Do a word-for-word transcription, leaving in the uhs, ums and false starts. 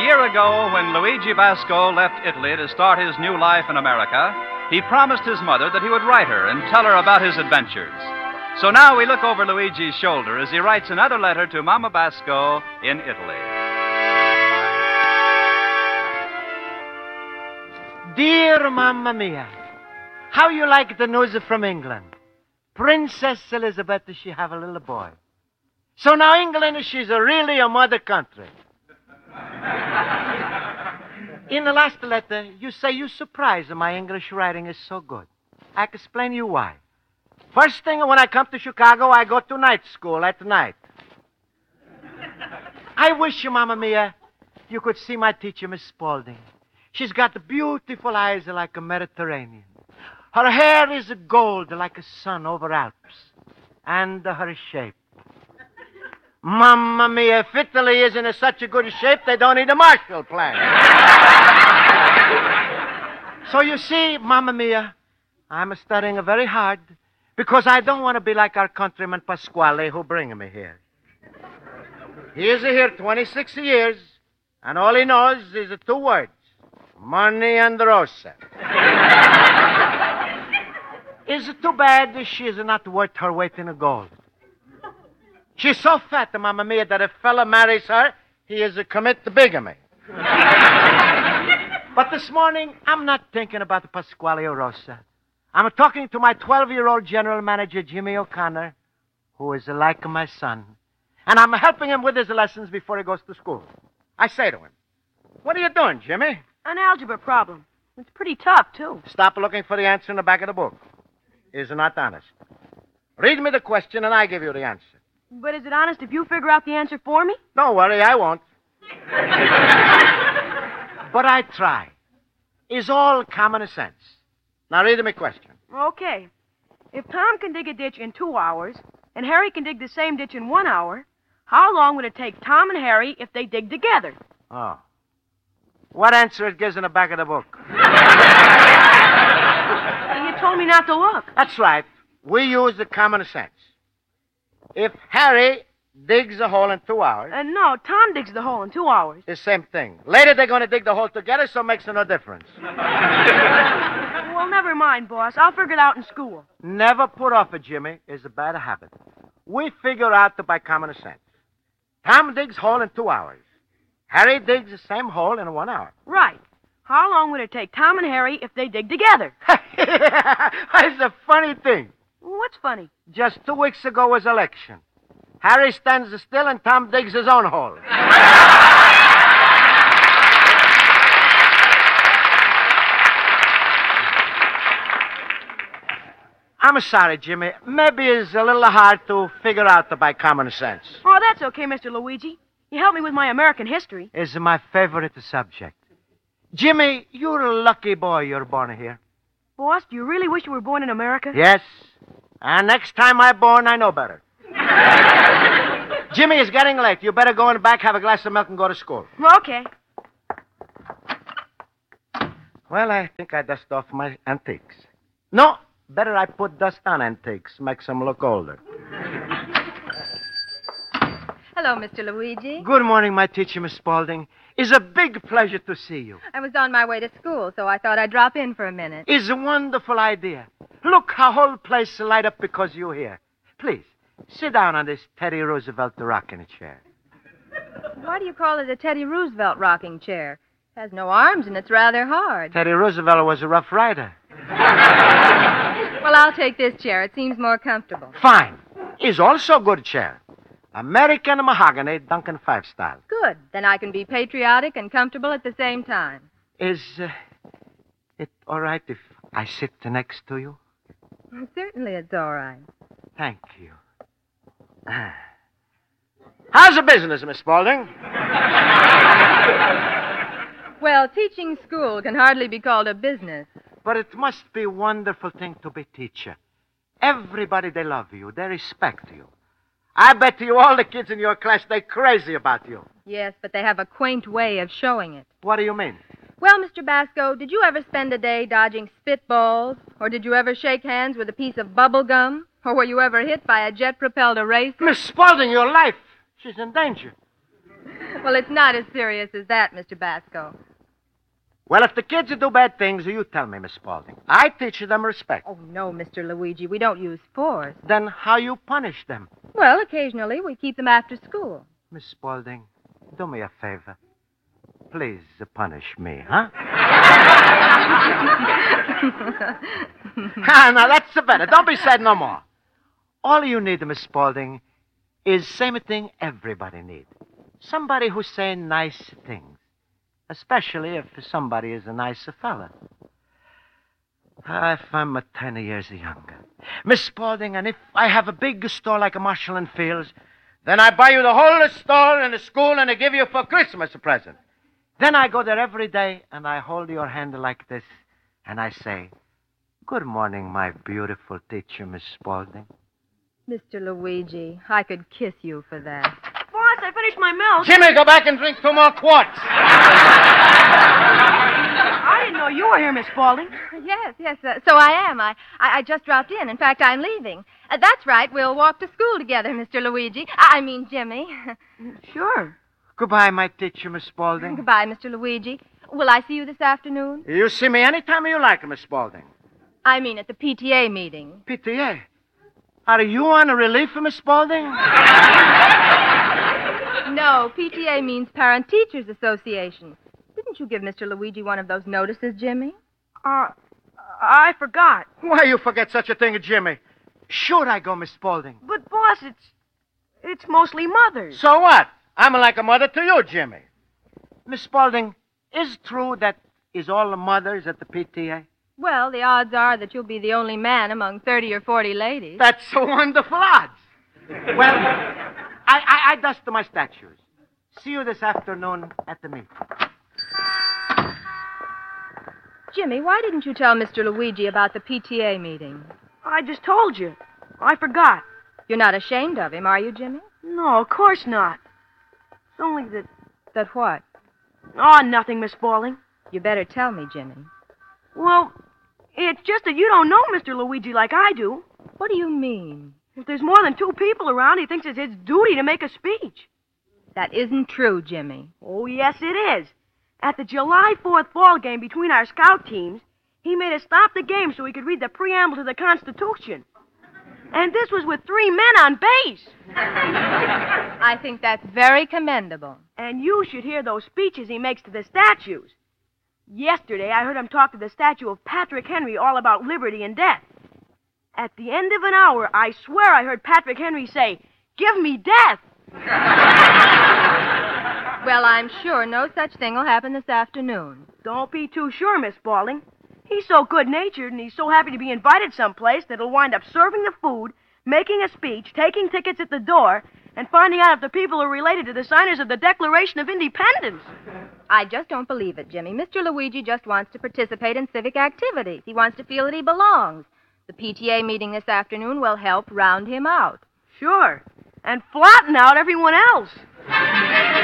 year ago, when Luigi Basco left Italy to start his new life in America, he promised his mother that he would write her and tell her about his adventures. So now we look over Luigi's shoulder as he writes another letter to Mama Basco in Italy. Dear Mamma Mia, how you like the news from England? Princess Elizabeth, she have a little boy. So now England, she's a really a mother country. In the last letter, you say you're surprised that my English writing is so good. I can explain you why. First thing, when I come to Chicago, I go to night school at night. I wish you, Mamma Mia, you could see my teacher, Miss Spaulding. She's got beautiful eyes like a Mediterranean. Her hair is gold like a sun over Alps. And her shape. Mamma Mia, if Italy isn't in such a good shape, they don't need a Marshall Plan. So you see, Mamma Mia, I'm studying very hard because I don't want to be like our countryman Pasquale who bring me here. He is here twenty-six years, and all he knows is two words, money and Rosa. It's too bad she is not worth her weight in gold. She's so fat, Mamma Mia, that if a fella marries her, he is a commit to bigamy. But this morning, I'm not thinking about Pasquale or Rosa. I'm talking to my twelve-year-old general manager, Jimmy O'Connor, who is like my son. And I'm helping him with his lessons before he goes to school. I say to him, what are you doing, Jimmy? An algebra problem. It's pretty tough, too. Stop looking for the answer in the back of the book. Is not honest. Read me the question and I give you the answer. But is it honest if you figure out the answer for me? Don't worry, I won't. But I try. It's all common sense. Now read me question. Okay. If Tom can dig a ditch in two hours and Harry can dig the same ditch in one hour, how long would it take Tom and Harry if they dig together? Oh. What answer it gives in the back of the book? You told me not to look. That's right. We use the common sense. If Harry digs a hole in two hours... Uh, no, Tom digs the hole in two hours. The same thing. Later they're going to dig the hole together, so it makes no difference. Well, never mind, boss. I'll figure it out in school. Never put off it, Jimmy. It's a bad habit. We figure out by common sense. Tom digs hole in two hours. Harry digs the same hole in one hour. Right. How long would it take Tom and Harry if they dig together? It's a funny thing. What's funny? Just two weeks ago was election. Harry stands still and Tom digs his own hole. I'm sorry, Jimmy. Maybe it's a little hard to figure out by common sense. Oh, that's okay, Mister Luigi. You helped me with my American history. It's my favorite subject. Jimmy, you're a lucky boy you're born here. Boss, do you really wish you were born in America? Yes. And next time I'm born, I know better. Jimmy, it's getting late. You better go in the back, have a glass of milk, and go to school. Okay. Well, I think I dust off my antiques. No, better I put dust on antiques. Makes them look older. Hello, Mister Luigi. Good morning, my teacher, Miss Spaulding. It's a big pleasure to see you. I was on my way to school, so I thought I'd drop in for a minute. It's a wonderful idea. Look, our whole place light up because you're here. Please, sit down on this Teddy Roosevelt rocking chair. Why do you call it a Teddy Roosevelt rocking chair? It has no arms and it's rather hard. Teddy Roosevelt was a rough rider. Well, I'll take this chair. It seems more comfortable. Fine. It's also a good chair. American mahogany, Duncan Five style. Good. Then I can be patriotic and comfortable at the same time. Is uh, it all right if I sit next to you? Certainly it's all right. Thank you. Ah. How's the business, Miss Spaulding? Well, teaching school can hardly be called a business. But it must be a wonderful thing to be teacher. Everybody, they love you. They respect you. I bet you all the kids in your class, they're crazy about you. Yes, but they have a quaint way of showing it. What do you mean? Well, Mister Basco, did you ever spend a day dodging spitballs? Or did you ever shake hands with a piece of bubble gum? Or were you ever hit by a jet-propelled eraser? Miss Spaulding, your life, she's in danger. Well, it's not as serious as that, Mister Basco. Well, if the kids do bad things, you tell me, Miss Spaulding. I teach them respect. Oh, no, Mister Luigi. We don't use force. Then how you punish them? Well, occasionally we keep them after school. Miss Spaulding, do me a favor. Please uh, punish me, huh? Ah, now that's the better. Don't be sad no more. All you need, Miss Spaulding, is same thing everybody needs. Somebody who say nice things. Especially if somebody is a nicer fella. Ah, if I'm a ten years younger. Miss Spaulding, and if I have a big store like a Marshall and Fields, then I buy you the whole store and the school and I give you for Christmas a present. Then I go there every day and I hold your hand like this and I say, good morning, my beautiful teacher, Miss Spaulding. Mister Luigi, I could kiss you for that. Boss, I finished my milk. Jimmy, go back and drink two more quarts. I didn't know you were here, Miss Spaulding. Yes, yes, uh, so I am. I, I, I just dropped in. In fact, I'm leaving. Uh, that's right. We'll walk to school together, Mister Luigi. I, I mean, Jimmy. Sure. Goodbye, my teacher, Miss Spaulding. Goodbye, Mister Luigi. Will I see you this afternoon? You see me anytime you like, Miss Spaulding. I mean, at the P T A meeting. P T A? Are you on a relief, Miss Spaulding? No, P T A means Parent Teachers Association. Didn't you give Mister Luigi one of those notices, Jimmy? Uh, I forgot. Why you forget such a thing, Jimmy? Sure I go, Miss Spaulding. But, boss, it's... it's mostly mothers. So what? I'm like a mother to you, Jimmy. Miss Spaulding, is it true that is all the mothers at the P T A? Well, the odds are that you'll be the only man among thirty or forty ladies. That's so wonderful odds. Well, I, I, I dust my statues. See you this afternoon at the meeting. Jimmy, why didn't you tell Mister Luigi about the P T A meeting? I just told you. I forgot. You're not ashamed of him, are you, Jimmy? No, of course not. It's only that... That what? Oh, nothing, Miss Spaulding. You better tell me, Jimmy. Well, it's just that you don't know Mister Luigi like I do. What do you mean? If there's more than two people around, he thinks it's his duty to make a speech. That isn't true, Jimmy. Oh, yes, it is. At the July fourth ball game between our scout teams, he made us stop the game so he could read the preamble to the Constitution. And this was with three men on base. I think that's very commendable. And you should hear those speeches he makes to the statues. Yesterday, I heard him talk to the statue of Patrick Henry all about liberty and death. At the end of an hour, I swear I heard Patrick Henry say, "Give me death." Well, I'm sure no such thing will happen this afternoon. Don't be too sure, Miss Spaulding. He's so good-natured and he's so happy to be invited someplace that he'll wind up serving the food, making a speech, taking tickets at the door, and finding out if the people are related to the signers of the Declaration of Independence. I just don't believe it, Jimmy. Mister Luigi just wants to participate in civic activities. He wants to feel that he belongs. The P T A meeting this afternoon will help round him out. Sure. And flatten out everyone else.